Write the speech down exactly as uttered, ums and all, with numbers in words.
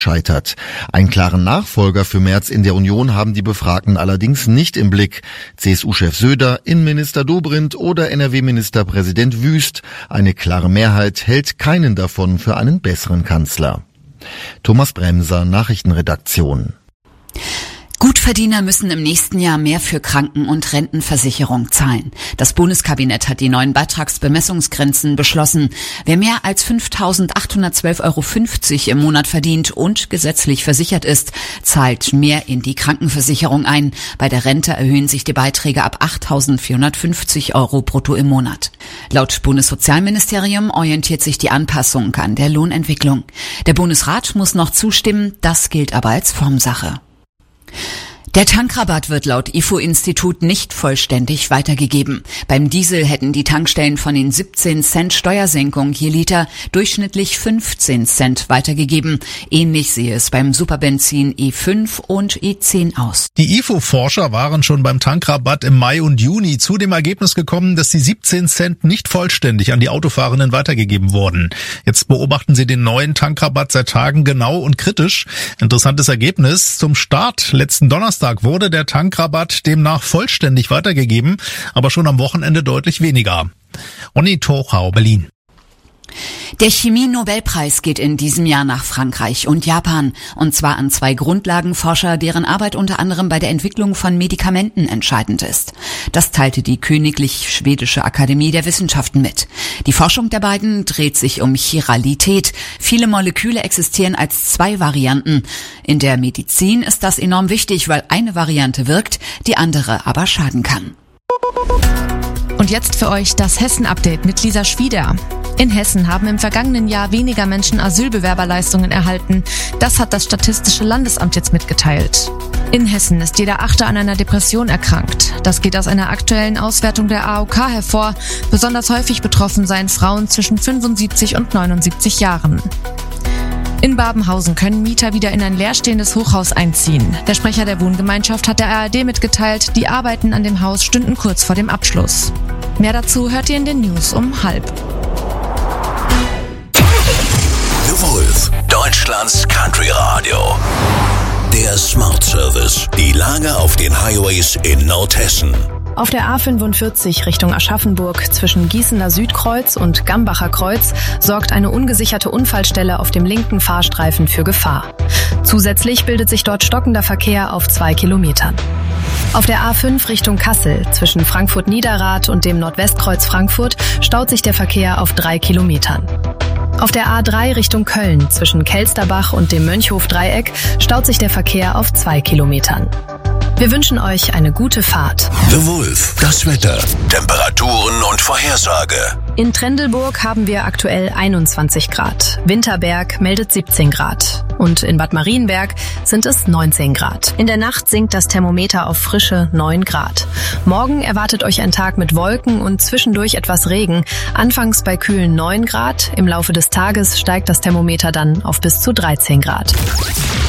scheitert. Einen klaren Nachfolger für Merz in der Union haben die Befragten allerdings nicht im Blick. C S U-Chef Söder, Innenminister Dobrindt oder N R W-Ministerpräsident Wüst. Eine klare Mehrheit hält keinen davon für einen besseren Kanzler. Thomas Bremser, Nachrichtenredaktion. Gutverdiener müssen im nächsten Jahr mehr für Kranken- und Rentenversicherung zahlen. Das Bundeskabinett hat die neuen Beitragsbemessungsgrenzen beschlossen. Wer mehr als fünftausendachthundertzwölf Euro fünfzig im Monat verdient und gesetzlich versichert ist, zahlt mehr in die Krankenversicherung ein. Bei der Rente erhöhen sich die Beiträge ab achttausendvierhundertfünfzig Euro brutto im Monat. Laut Bundessozialministerium orientiert sich die Anpassung an der Lohnentwicklung. Der Bundesrat muss noch zustimmen, das gilt aber als Formsache. Der Tankrabatt wird laut I F O-Institut nicht vollständig weitergegeben. Beim Diesel hätten die Tankstellen von den siebzehn Cent Steuersenkung je Liter durchschnittlich fünfzehn Cent weitergegeben. Ähnlich sehe es beim Superbenzin E fünf und E zehn aus. Die I F O-Forscher waren schon beim Tankrabatt im Mai und Juni zu dem Ergebnis gekommen, dass die siebzehn Cent nicht vollständig an die Autofahrenden weitergegeben wurden. Jetzt beobachten sie den neuen Tankrabatt seit Tagen genau und kritisch. Interessantes Ergebnis. Zum Start letzten Donnerstag wurde der Tankrabatt demnach vollständig weitergegeben, aber schon am Wochenende deutlich weniger. Onni Tochau, Berlin. Der Chemie-Nobelpreis geht in diesem Jahr nach Frankreich und Japan, und zwar an zwei Grundlagenforscher, deren Arbeit unter anderem bei der Entwicklung von Medikamenten entscheidend ist. Das teilte die Königlich Schwedische Akademie der Wissenschaften mit. Die Forschung der beiden dreht sich um Chiralität. Viele Moleküle existieren als zwei Varianten. In der Medizin ist das enorm wichtig, weil eine Variante wirkt, die andere aber schaden kann. Und jetzt für euch das Hessen-Update mit Lisa Schwieder. In Hessen haben im vergangenen Jahr weniger Menschen Asylbewerberleistungen erhalten. Das hat das Statistische Landesamt jetzt mitgeteilt. In Hessen ist jeder Achte an einer Depression erkrankt. Das geht aus einer aktuellen Auswertung der A O K hervor. Besonders häufig betroffen seien Frauen zwischen fünfundsiebzig und neunundsiebzig Jahren. In Babenhausen können Mieter wieder in ein leerstehendes Hochhaus einziehen. Der Sprecher der Wohngemeinschaft hat der A R D mitgeteilt, die Arbeiten an dem Haus stünden kurz vor dem Abschluss. Mehr dazu hört ihr in den News um halb. The Wolf, Deutschlands Country Radio. Der Smart Service. Die Lage auf den Highways in Nordhessen. Auf der A fünfundvierzig Richtung Aschaffenburg zwischen Gießener Südkreuz und Gambacher Kreuz sorgt eine ungesicherte Unfallstelle auf dem linken Fahrstreifen für Gefahr. Zusätzlich bildet sich dort stockender Verkehr auf zwei Kilometern. Auf der A fünf Richtung Kassel zwischen Frankfurt-Niederrad und dem Nordwestkreuz Frankfurt staut sich der Verkehr auf drei Kilometern. Auf der A drei Richtung Köln zwischen Kelsterbach und dem Mönchhof-Dreieck staut sich der Verkehr auf zwei Kilometern. Wir wünschen euch eine gute Fahrt. The Wolf, das Wetter, Temperaturen und Vorhersage. In Trendelburg haben wir aktuell einundzwanzig Grad. Winterberg meldet siebzehn Grad. Und in Bad Marienberg sind es neunzehn Grad. In der Nacht sinkt das Thermometer auf frische neun Grad. Morgen erwartet euch ein Tag mit Wolken und zwischendurch etwas Regen. Anfangs bei kühlen neun Grad. Im Laufe des Tages steigt das Thermometer dann auf bis zu dreizehn Grad.